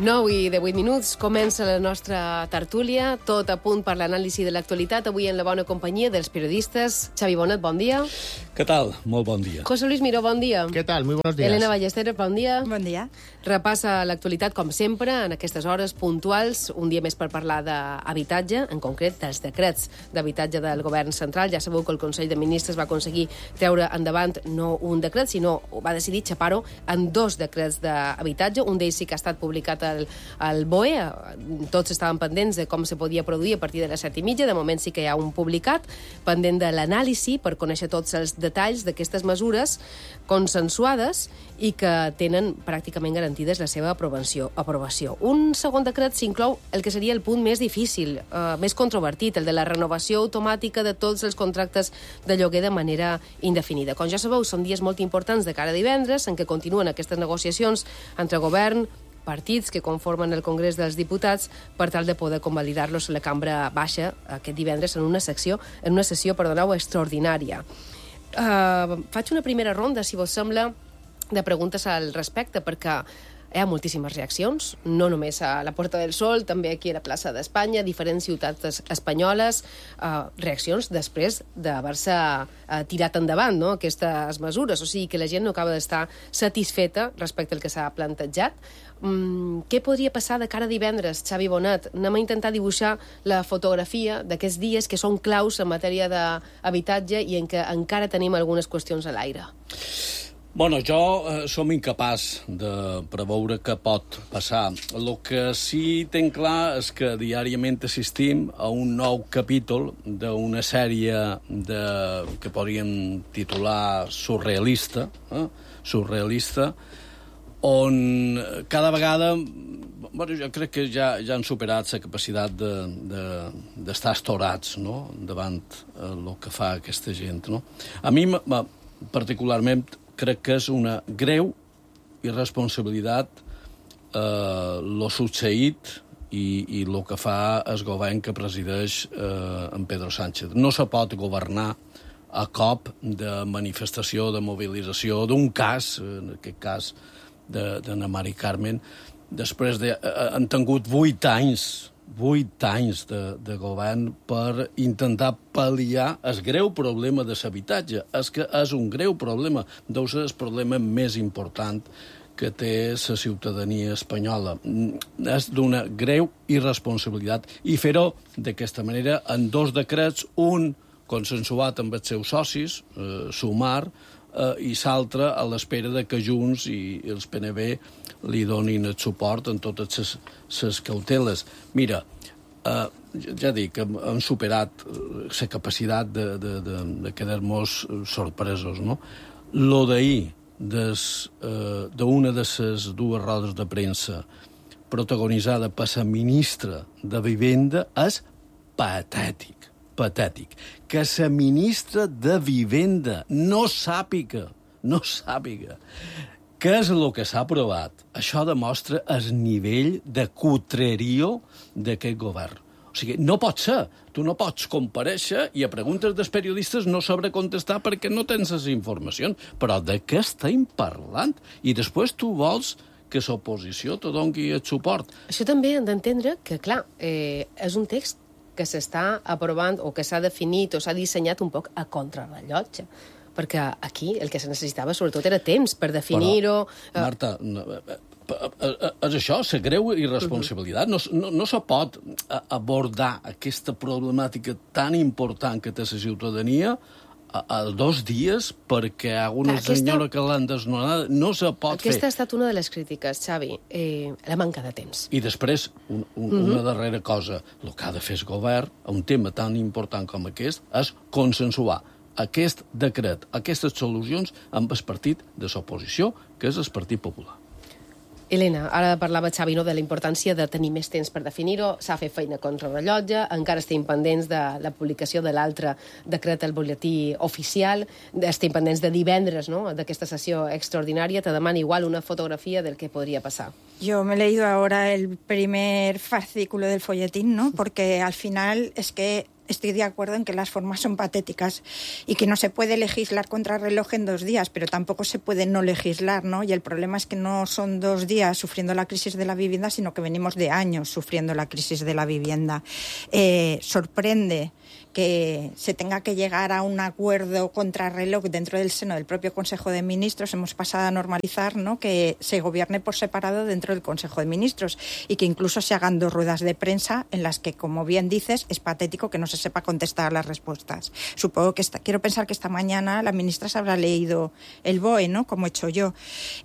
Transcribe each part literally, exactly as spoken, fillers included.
nou i divuit minuts, comença la nostra tertúlia, tot a punt per l'anàlisi de l'actualitat, avui en la bona companyia dels periodistes. Xavi Bonet, bon dia. ¿Qué tal? Molt bon dia. José Luis Miró, bon dia. ¿Qué tal? Muy buenos días. Elena Ballesteros, bon dia. Bon dia. Repassa l'actualitat, com sempre, en aquestes hores puntuals, un dia més per parlar d'habitatge, en concret dels decrets d'habitatge del govern central. Ja sabeu que el Consell de Ministres va aconseguir treure endavant no un decret, sinó va decidir xapar-ho en dos decrets d'habitatge. Un d'ells sí que ha estat publicat al, al B O E. Tots estaven pendents de com se podia produir a partir de les set i mitja. De moment sí que hi ha un publicat, pendent de l'anàlisi per conèixer tots els detalls d'aquestes mesures consensuades i que tenen pràcticament garantides la seva aprovació. aprovació. Un segon decret s'inclou el que seria el punt més difícil, eh, més controvertit, el de la renovació automàtica de tots els contractes de lloguer de manera indefinida. Com ja sabeu, són dies molt importants de cara a divendres en què continuen aquestes negociacions entre govern, partits que conformen el Congrés dels Diputats per tal de poder convalidar-los a la cambra baixa aquest divendres en una secció, en una sessió, perdoneu, extraordinària. Uh, faig una primera ronda, si vos sembla, de preguntes al respecte, perquè hi ha moltíssimes reaccions, no només a la Puerta del Sol, també aquí a la plaça d'Espanya, diferents ciutats espanyoles, uh, reaccions després d'haver-se uh, tirat endavant, no?, aquestes mesures, o sigui que la gent no acaba d'estar satisfeta respecte al que s'ha plantejat. Mm, què podria passar de cara a divendres, Xavi Bonet? Anem a intentar dibuixar la fotografia d'aquests dies que són claus en matèria d'habitatge i en què encara tenim algunes qüestions a l'aire. Bueno, jo eh, som incapaç de preveure què pot passar. El que sí tenc clar és que diàriament assistim a un nou capítol d'una sèrie de, que podríem titular surrealista, eh? surrealista, on cada vegada, bueno, jo crec que ja, ja han superat la capacitat d'estar de, de, estorats, no?, davant el que fa aquesta gent, no? A mi, particularment, crec que és una greu irresponsabilitat eh, lo succeït i, i el que fa el govern que presideix eh, en Pedro Sánchez. No se pot governar a cop de manifestació, de mobilització, d'un cas, en aquest cas d'Anna Mari Carmen, després de... Eh, han tingut vuit anys vuit anys de, de govern per intentar pal·liar el greu problema de l'habitatge. És que és un greu problema, deu ser el problema més important que té la ciutadania espanyola. És d'una greu irresponsabilitat. I fer-ho d'aquesta manera en dos decrets, un consensuat amb els seus socis, eh, Sumar, eh, i l'altre a l'espera de que Junts i els P N B li donin el suport en totes les, les cauteles. Mira, eh, ja dic, hem, hem superat la capacitat de, de, de, de quedar-nos sorpresos, no? Lo d'ahir, eh, d'una de les dues rodes de premsa protagonitzada per la ministra de Vivenda, és patètic, patètic. Que la ministra de Vivenda no sàpiga, no sàpiga què és el que s'ha aprovat. Això demostra el nivell de cutrerio d'aquest govern. O sigui, no pot ser. Tu no pots comparèixer i a preguntes dels periodistes no sabré contestar perquè no tens les informacions. Però de què estem parlant? I després tu vols que l'oposició te doni el suport. Això també hem d'entendre que, clar, eh, és un text que s'està aprovant o que s'ha definit o s'ha dissenyat un poc a contrarrellotge. Perquè aquí el que se necessitava sobretot era temps per definir-ho. Però, Marta, és això, la greu irresponsabilitat. No, no, no se pot abordar aquesta problemàtica tan important que té la ciutadania a, a dos dies perquè alguna aquesta... senyora que l'han desnonada no se pot aquesta fer. Aquesta ha estat una de les crítiques, Xavi, eh, la manca de temps. I després, un, un, uh-huh. una darrera cosa, el que ha de fer el govern, un tema tan important com aquest, és consensuar aquest decret, aquestes solucions amb el partit de l'oposició, que és el Partit Popular. Elena, ara parlava Xavi, no, de la importància de tenir més temps per definir-ho, s'ha fet feina contra el rellotge, encara estem pendents de la publicació de l'altre decret al boletí oficial, estem pendents de divendres, no?, d'aquesta sessió extraordinària. Te demano igual una fotografia del que podria passar. Yo me he leído ahora el primer fascículo del folletín, ¿no?, porque al final es que estoy de acuerdo en que las formas son patéticas y que no se puede legislar contra reloj en dos días, pero tampoco se puede no legislar, ¿no? Y el problema es que no son dos días sufriendo la crisis de la vivienda, sino que venimos de años sufriendo la crisis de la vivienda. Eh, sorprende que se tenga que llegar a un acuerdo contrarreloj dentro del seno del propio Consejo de Ministros. Hemos pasado a normalizar, ¿no?, que se gobierne por separado dentro del Consejo de Ministros y que incluso se hagan dos ruedas de prensa en las que, como bien dices, es patético que no se sepa contestar las respuestas. Supongo que esta, quiero pensar que esta mañana la ministra se habrá leído el B O E, ¿no?, como he hecho yo.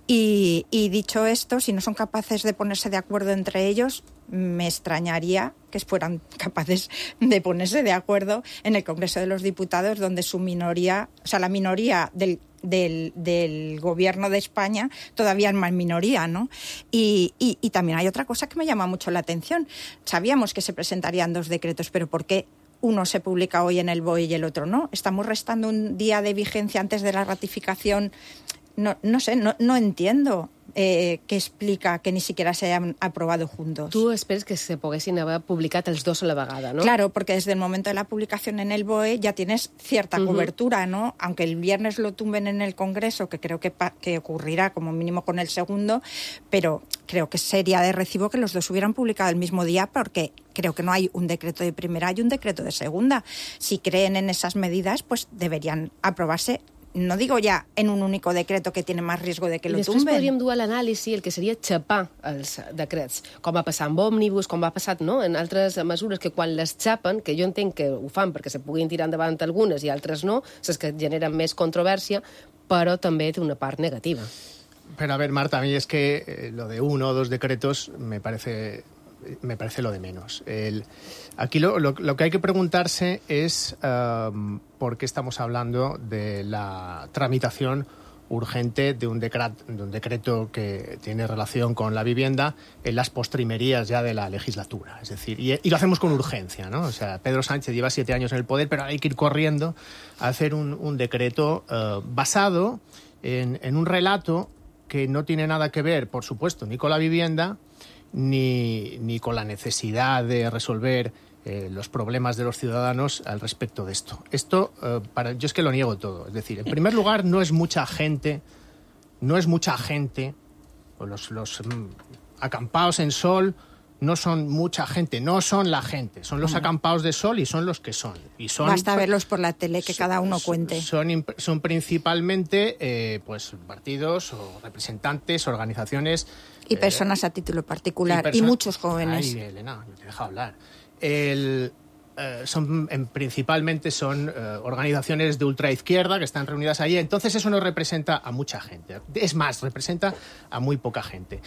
Y, y dicho esto, si no son capaces de ponerse de acuerdo entre ellos, me extrañaría que fueran capaces de ponerse de acuerdo en el Congreso de los Diputados, donde su minoría, o sea, la minoría del, del, del Gobierno de España todavía es más minoría, ¿no? Y, y, y también hay otra cosa que me llama mucho la atención. Sabíamos que se presentarían dos decretos, pero ¿por qué uno se publica hoy en el B O E y el otro no? ¿Estamos restando un día de vigencia antes de la ratificación? No, no sé, no, no entiendo. Eh, que explica que ni siquiera se hayan aprobado juntos. Tu esperes que se poguessin haver publicat els dos a la vegada, ¿no? Claro, porque desde el momento de la publicación en el B O E ya tienes cierta uh-huh. cobertura, ¿no? Aunque el viernes lo tumben en el Congreso, que creo que, pa- que ocurrirá como mínimo con el segundo, pero creo que sería de recibo que los dos hubieran publicado el mismo día, porque creo que no hay un decreto de primera y un decreto de segunda. Si creen en esas medidas, pues deberían aprobarse, no digo ja en un únic decreto que tiene més riesgo de que I lo després tumben. podríem dur a l'anàlisi el que seria xapar els decrets, com va passar amb òmnibus, com va passar, no?, en altres mesures que quan les xapen, que jo entenc que ho fan perquè se puguin tirar endavant algunes i altres no, les que generen més controvèrsia, però també té una part negativa. Pero a ver, Marta, a mí es que eh, lo de uno o dos decretos me parece... me parece lo de menos. El, aquí lo, lo, lo que hay que preguntarse es um, por qué estamos hablando de la tramitación urgente de un, decret, de un decreto que tiene relación con la vivienda en las postrimerías ya de la legislatura. Es decir, y, y lo hacemos con urgencia, ¿no? O sea, Pedro Sánchez lleva siete años en el poder, pero hay que ir corriendo a hacer un, un decreto uh, basado en, en un relato que no tiene nada que ver, por supuesto, ni con la vivienda, Ni, ni con la necesidad de resolver eh, los problemas de los ciudadanos al respecto de esto. Esto, eh, para, yo es que lo niego todo. Es decir, en primer lugar, no es mucha gente, no es mucha gente, los, los mm, acampados en sol no son mucha gente, no son la gente, son los acampados de sol y son los que son. Y son Basta verlos por la tele, que son, cada uno cuente. Son, son principalmente eh, pues partidos o representantes, organizaciones... Y personas eh, a título particular, y, perso- y muchos jóvenes. Ay, Elena, no te deja hablar. El, eh, son, en, principalmente son eh, organizaciones de ultraizquierda que están reunidas allí. Entonces eso no representa a mucha gente. Es más, representa a muy poca gente.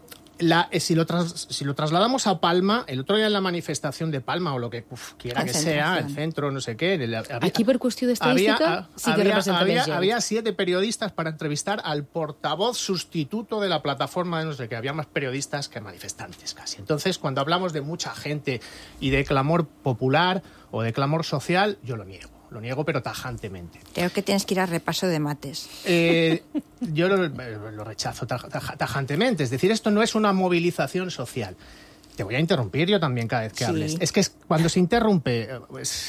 La, eh, si, lo tras, si lo trasladamos a Palma, el otro día en la manifestación de Palma, o lo que uf, quiera que sea, el centro, no sé qué... El, había, Aquí, per qüestió d'estadística, sí que había, representa había, més gent. Había siete periodistas para entrevistar al portavoz sustituto de la plataforma de no sé qué. Había más periodistas que manifestantes casi. Entonces, cuando hablamos de mucha gente y de clamor popular o de clamor social, yo lo niego. Lo niego, pero tajantemente. Creo que tienes que ir a repaso de mates. Eh, yo lo, lo rechazo taj, taj, tajantemente. Es decir, esto no es una movilización social. Te voy a interrumpir yo también cada vez que sí. hables. Es que es, cuando se interrumpe, pues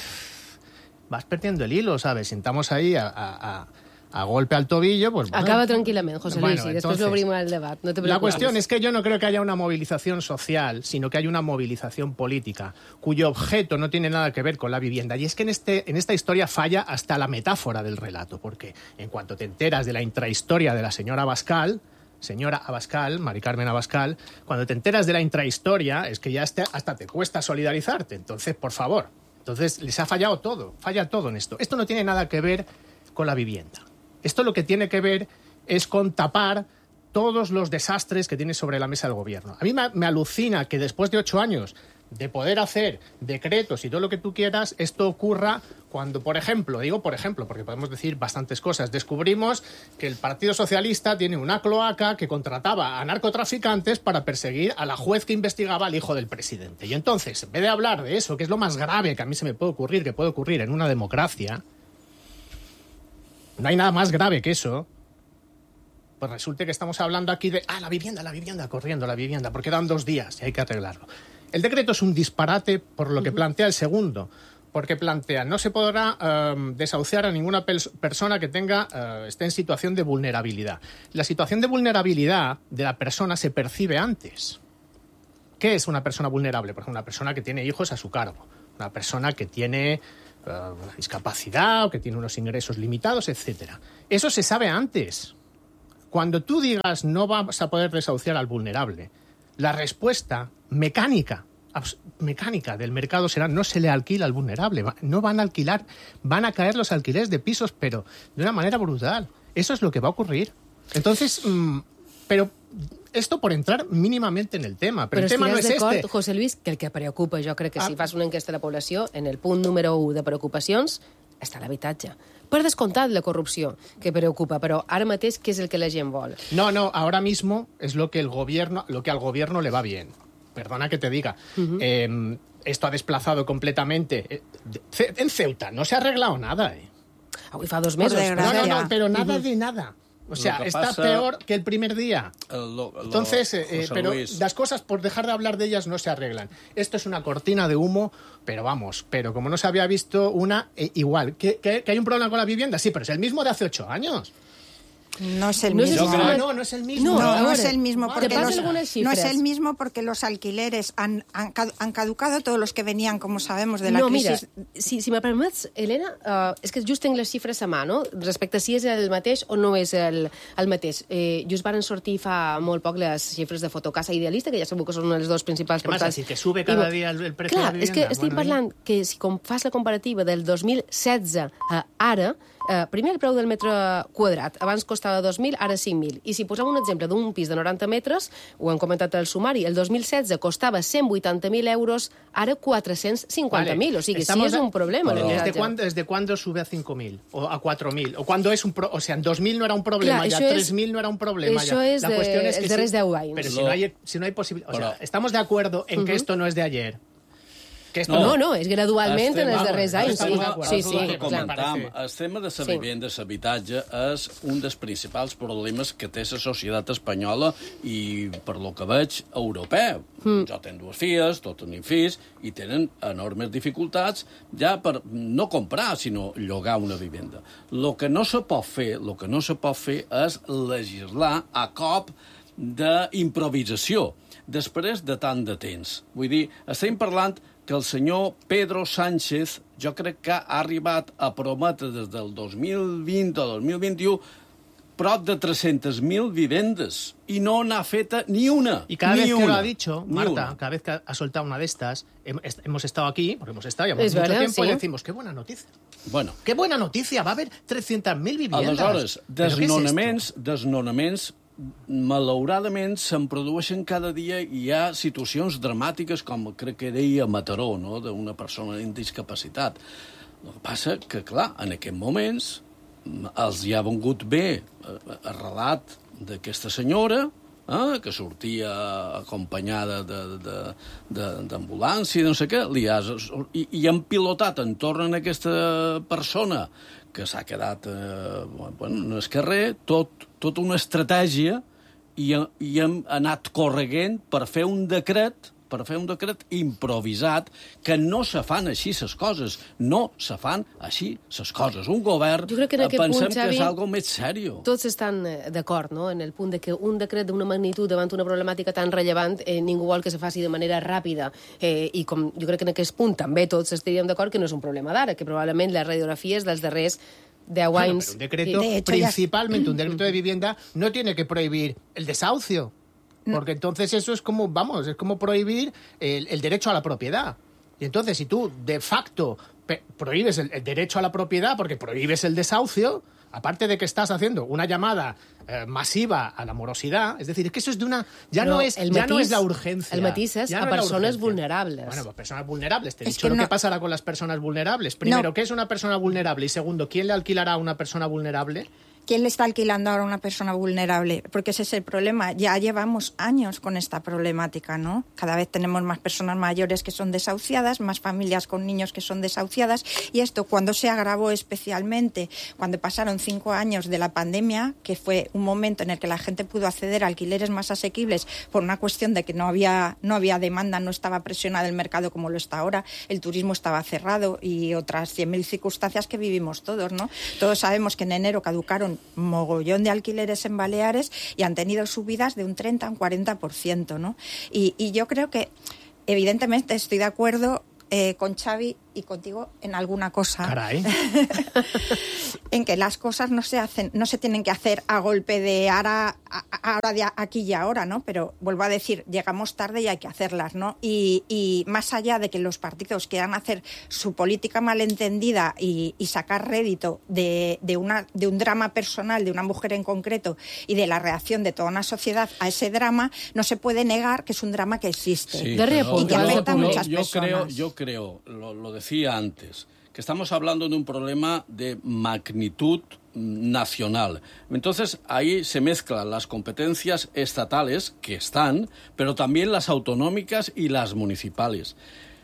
vas perdiendo el hilo, ¿sabes? Sentamos ahí a... a, a a golpe al tobillo, pues bueno. Acaba tranquil·lament, José Luis, bueno, y después lo abrimos el debat. No te preocupes. La cuestión es que yo no creo que haya una movilización social, sino que hay una movilización política, cuyo objeto no tiene nada que ver con la vivienda. Y es que en, este, en esta historia falla hasta la metáfora del relato, porque en cuanto te enteras de la intrahistoria de la señora Abascal, señora Abascal, Mari Carmen Abascal, cuando te enteras de la intrahistoria, es que ya hasta, hasta te cuesta solidarizarte. Entonces, por favor, entonces les ha fallado todo, falla todo en esto. Esto no tiene nada que ver con la vivienda. Esto lo que tiene que ver es con tapar todos los desastres que tiene sobre la mesa el gobierno. A mí me, me alucina que después de ocho años de poder hacer decretos y todo lo que tú quieras, esto ocurra cuando, por ejemplo, digo por ejemplo, porque podemos decir bastantes cosas, descubrimos que el Partido Socialista tiene una cloaca que contrataba a narcotraficantes para perseguir a la juez que investigaba al hijo del presidente. Y entonces, en vez de hablar de eso, que es lo más grave que a mí se me puede ocurrir, que puede ocurrir en una democracia, no hay nada más grave que eso, pues resulta que estamos hablando aquí de, ah, la vivienda, la vivienda, corriendo, la vivienda, porque dan dos días y hay que arreglarlo. El decreto es un disparate por lo que plantea el segundo, porque plantean, no se podrá eh, desahuciar a ninguna pers- persona que tenga eh, esté en situación de vulnerabilidad. La situación de vulnerabilidad de la persona se percibe antes. ¿Qué es una persona vulnerable? Por ejemplo, una persona que tiene hijos a su cargo, una persona que tiene uh, discapacidad o que tiene unos ingresos limitados, etcétera. Eso se sabe antes. Cuando tú digas no vas a poder desahuciar al vulnerable, la respuesta mecánica, abs- mecánica del mercado será no se le alquila al vulnerable, va, no van a alquilar, van a caer los alquileres de pisos, pero de una manera brutal. Eso es lo que va a ocurrir. Entonces, mmm, pero esto por entrar mínimamente en el tema, però, però el tema no és este. José Luis, que el que preocupa, jo crec que ah. si fas una enquesta a la població, en el punt número u de preocupacions està l'habitatge. Per descomptat la corrupció, que preocupa, però ara mateix què és el que la gent vol? No, no, ahora mismo es lo que el gobierno, lo que al gobierno le va bien. Perdona que te diga. Uh-huh. Eh, esto ha desplazado completamente. Eh, en Ceuta no se ha arreglado nada. Eh. Avui fa dos mesos. No, no, no, pero nada uh-huh. de nada. O sea, está pasa, peor que el primer día. Lo, lo, Entonces, eh, pero Luis. Las cosas, por dejar de hablar de ellas, no se arreglan. Esto es una cortina de humo, pero vamos, pero como no se había visto una, eh, igual. ¿Que, que, ¿Que hay un problema con la vivienda? Sí, pero es el mismo de hace ocho años. No es el no mismo. Es no, no, no es el mismo. No, no, no es el mismo porque los, no es el mismo porque los alquileres han, han, han caducado, todos los que venían, como sabemos, de la no, crisis. Mira, si, si me permets, Helena, uh, és que just tinc les xifres a mà, no? Respecte a si és el mateix o no és el, el mateix. Eh, just van sortir fa molt poc les xifres de Fotocasa Idealista, que ja sabeu que són una de les dos principals portals. Què passa, si que sube cada dia el, el preu de la vivienda? Clar, és que estic bueno, parlant que si com fas la comparativa del dos mil setze a ara, Uh, primer el preu del metre quadrat. Abans costava dos mil, ara cinc mil. I si posem un exemple d'un pis de noranta metres, ho hem comentat al sumari, el dos mil setze costava cent vuitanta mil euros, ara quatre-cents cinquanta mil. Vale. O sigui, Estamos sí és un problema. Pero, ¿desde, cuándo, ¿Desde cuándo sube a cinco mil? ¿O a cuatro mil? ¿O cuándo es un pro, o sea, en dos mil no era un problema, Clar, ya tres mil no era un problema. Això ya. és La de, cuestión es que els darrers sí, deu anys. Pero si no hay, si no hay posibilidad... O sea, estamos de acuerdo en uh-huh. que esto no es de ayer. No, no, no, és gradualment estem, en els darrers anys. Sí, sí, sí, sí, comentam, el tema de la sí. vivenda, l'habitatge, és un dels principals problemes que té la societat espanyola i, per lo que veig, europeu. Mm. Jo tenc dues filles, tots tenim fills, i tenen enormes dificultats ja per no comprar, sinó llogar una vivenda. Lo que no se pot fer, lo que no se pot fer és legislar a cop d'improvisació, després de tant de temps. Vull dir, estem parlant que el senyor Pedro Sánchez, jo crec que ha arribat a prometre des del dos mil vint o dos mil vint-i-u prop de tres-centes mil vivendes y no n'ha feta ni una. Y cada ni vez una, que lo ha dicho, Marta, una. cada vez que ha soltado una de estas, hemos estado aquí, porque hemos estado, llevamos mucho verdad, tiempo, sí. y decimos, qué buena noticia. Bueno. Qué buena noticia, va a haber trescientas mil viviendas. Aleshores, desnonaments, desnonaments malauradament se'n produeixen cada dia i hi ha situacions dramàtiques com crec que deia Mataró, no? D'una persona amb discapacitat. El que passa que, clar, en aquests moments els hi ha vengut bé el relat d'aquesta senyora, eh, que sortia acompanyada d'ambulància i no sé què, li has, i, i han pilotat entorn a aquesta persona que s'ha quedat eh, bueno, en el carrer, tot, tota una estratègia i, i hem anat correguent per fer un decret per fer un decret improvisat que no se fan així les coses, no se fan així les coses. Un govern, jo crec que en aquest pensem punt, Xavi, que és algo més seriós. Tots estan d'acord, no?, en el punt de que un decret d'una magnitud davant una problemàtica tan rellevant eh, ningú vol que se faci de manera ràpida. Eh, I com jo crec que en aquest punt també tots estaríem d'acord que no és un problema d'ara, que probablement les radiografies dels darrers deu bueno, anys... Pero un decreto, de hecho, principalmente ya... un decreto de vivienda, no tiene que prohibir el desahucio. Porque entonces eso es como, vamos, es como prohibir el, el derecho a la propiedad. Y entonces si tú, de facto, pe- prohíbes el, el derecho a la propiedad porque prohíbes el desahucio, aparte de que estás haciendo una llamada eh, masiva a la morosidad, es decir, es que eso es de una... Ya, no es, el ya matís, no es la urgencia. El matís és ya a no persones es vulnerables. Bueno, pues personas vulnerables. Te he es dicho que lo no... que pasará con las personas vulnerables. Primero, no. ¿qué es una persona vulnerable? Y segundo, ¿quién le alquilará a una persona vulnerable? ¿Quién le está alquilando ahora a una persona vulnerable? Porque ese es el problema. Ya llevamos años con esta problemática, ¿no? Cada vez tenemos más personas mayores que son desahuciadas, más familias con niños que son desahuciadas, y esto cuando se agravó especialmente, cuando pasaron cinco años de la pandemia, que fue un momento en el que la gente pudo acceder a alquileres más asequibles por una cuestión de que no había, no había demanda, no estaba presionado el mercado como lo está ahora, el turismo estaba cerrado y otras cien mil circunstancias que vivimos todos, ¿no? Todos sabemos que en enero caducaron mogollón de alquileres en Baleares y han tenido subidas de un treinta a un cuarenta por ciento, ¿no? Y, y yo creo que, evidentemente, estoy de acuerdo eh, con Xavi y contigo en alguna cosa. Caray. En que las cosas no se hacen, no se tienen que hacer a golpe de ahora, ahora de aquí y ahora, ¿no? Pero vuelvo a decir, llegamos tarde y hay que hacerlas, ¿no? Y, y más allá de que los partidos quieran hacer su política malentendida y, y sacar rédito de, de, una, de un drama personal de una mujer en concreto y de la reacción de toda una sociedad a ese drama, no se puede negar que es un drama que existe. Sí, pero, y que afecta a muchas yo personas. Creo, yo creo, lo, lo decía antes, que estamos hablando de un problema de magnitud nacional. Entonces, ahí se mezclan las competencias estatales, que están, pero también las autonómicas y las municipales.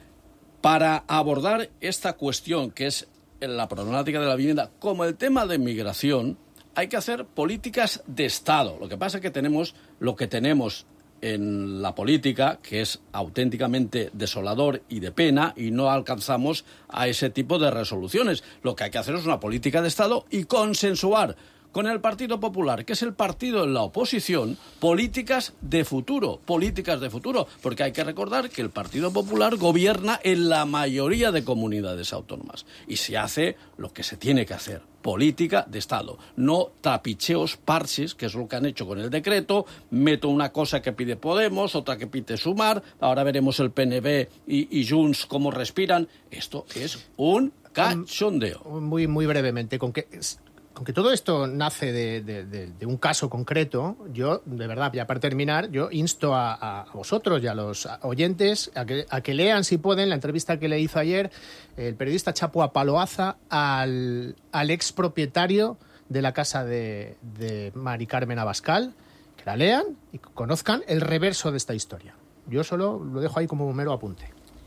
Para abordar esta cuestión, que es la problemática de la vivienda, como el tema de migración, hay que hacer políticas de Estado. Lo que pasa es que tenemos lo que tenemos en la política, que es auténticamente desolador y de pena, y no alcanzamos a ese tipo de resoluciones. Lo que hay que hacer es una política de Estado y consensuar con el Partido Popular, que es el partido en la oposición, políticas de futuro, políticas de futuro, porque hay que recordar que el Partido Popular gobierna en la mayoría de comunidades autónomas y se hace lo que se tiene que hacer, política de Estado, no tapicheos, parches, que es lo que han hecho con el decreto, meto una cosa que pide Podemos, otra que pide Sumar, ahora veremos el P N V y, y Junts cómo respiran. Esto es un cachondeo. Muy, muy brevemente, con que... Aunque todo esto nace de, de, de, de un caso concreto, yo, de verdad, ya para terminar, yo insto a, a vosotros y a los oyentes a que, a que lean, si pueden, la entrevista que le hizo ayer el periodista Chapua Paloaza al, al expropietario de la casa de, de Mari Carmen Abascal, que la lean y conozcan el reverso de esta historia. Yo solo lo dejo ahí como un mero apunte.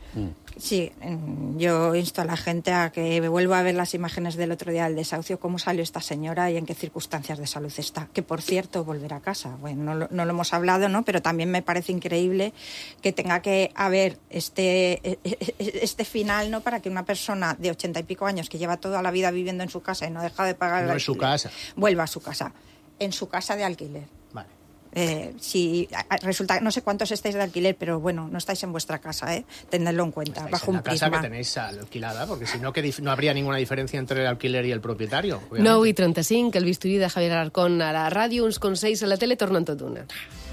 Sí, yo insto a la gente a que vuelva a ver las imágenes del otro día del desahucio, cómo salió esta señora y en qué circunstancias de salud está. Que, por cierto, volverá a casa. Bueno, no lo, no lo hemos hablado, ¿no? Pero también me parece increíble que tenga que haber este, este final, ¿no? Para que una persona de ochenta y pico años que lleva toda la vida viviendo en su casa y no deja de pagar... No en su casa. Vuelva a su casa. En su casa de alquiler. Vale. Eh, si resulta, no sé cuántos estáis de alquiler, pero bueno, no estáis en vuestra casa, ¿eh? Tenedlo en cuenta, estáis bajo en un la casa prisma. que tenéis alquilada, porque si no, que dif- no habría ninguna diferencia entre el alquiler i el propietario. nou i trenta-cinc, el bisturí de Javier Alarcón a la ràdio, uns consells a la tele, tornen tot d'una.